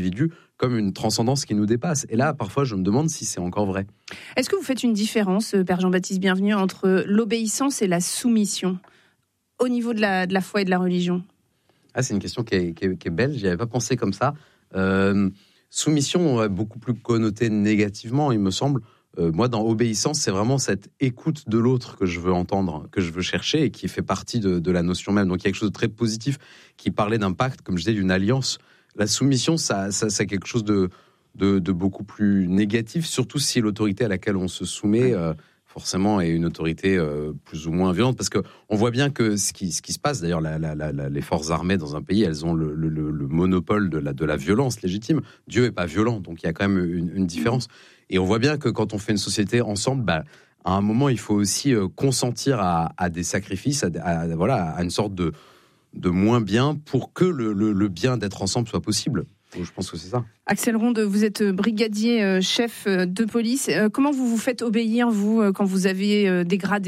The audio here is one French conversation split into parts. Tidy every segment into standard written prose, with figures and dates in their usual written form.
individu comme une transcendance qui nous dépasse. Et là, parfois, je me demande si c'est encore vrai. Est-ce que vous faites une différence, Père Jean-Baptiste Bienvenu, entre l'obéissance et la soumission au niveau de la foi et de la religion ? C'est une question qui est belle, j'y avais pas pensé comme ça. Soumission, beaucoup plus connotée négativement, il me semble. Moi, dans obéissance, c'est vraiment cette écoute de l'autre que je veux entendre, que je veux chercher et qui fait partie de la notion même. Donc, il y a quelque chose de très positif qui parlait d'un pacte, comme je disais, d'une alliance. La soumission, ça c'est quelque chose de beaucoup plus négatif, surtout si l'autorité à laquelle on se soumet, forcément, est une autorité plus ou moins violente. Parce qu'on voit bien que ce qui se passe, d'ailleurs, les forces armées dans un pays, elles ont le monopole de la violence légitime. Dieu n'est pas violent, donc il y a quand même une différence. Et on voit bien que quand on fait une société ensemble, à un moment, il faut aussi consentir à des sacrifices, à une sorte de moins bien pour que le bien d'être ensemble soit possible. Donc, je pense que c'est ça. Axel Ronde, vous êtes brigadier chef de police. Comment vous vous faites obéir, vous, quand vous avez dégradé ?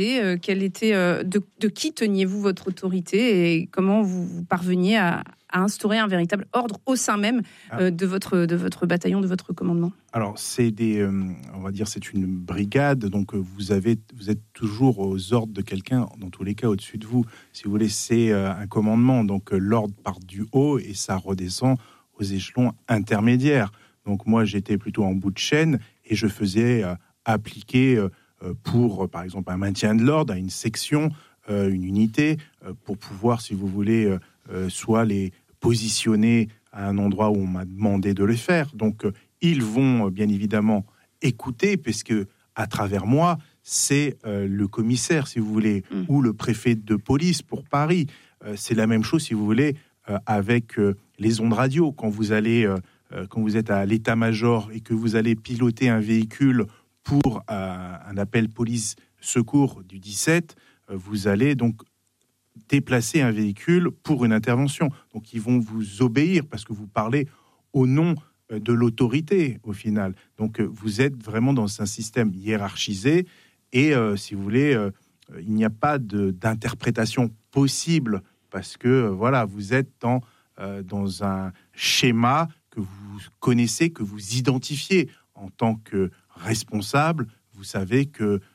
De qui teniez-vous votre autorité et comment vous parveniez à instaurer un véritable ordre au sein même de votre bataillon, de votre commandement ? Alors, c'est on va dire, c'est une brigade, donc vous êtes toujours aux ordres de quelqu'un, dans tous les cas au-dessus de vous. Si vous voulez, c'est un commandement, donc l'ordre part du haut et ça redescend aux échelons intermédiaires. Donc moi, j'étais plutôt en bout de chaîne et je faisais appliquer pour, par exemple, un maintien de l'ordre à une section, une unité, pour pouvoir, si vous voulez, soit les positionner à un endroit où on m'a demandé de le faire. Donc, ils vont bien évidemment écouter, puisque à travers moi, c'est le commissaire, si vous voulez, ou le préfet de police pour Paris. C'est la même chose, si vous voulez, avec les ondes radio. Quand vous êtes à l'état-major et que vous allez piloter un véhicule pour un appel police-secours du 17, vous allez donc déplacer un véhicule pour une intervention. Donc, ils vont vous obéir parce que vous parlez au nom de l'autorité, au final. Donc, vous êtes vraiment dans un système hiérarchisé et, si vous voulez, il n'y a pas d'interprétation possible parce que, voilà, vous êtes dans un schéma que vous connaissez, que vous identifiez en tant que responsable. Vous savez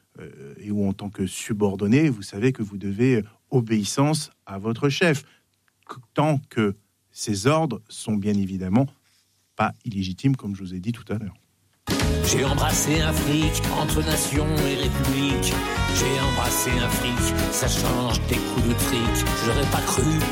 ou en tant que subordonné, vous savez que vous devez obéissance à votre chef, tant que ces ordres sont bien évidemment pas illégitimes, comme je vous ai dit tout à l'heure. J'ai embrassé un flic entre nation et république. J'ai embrassé un flic, ça change des coups de trick. J'aurais pas cru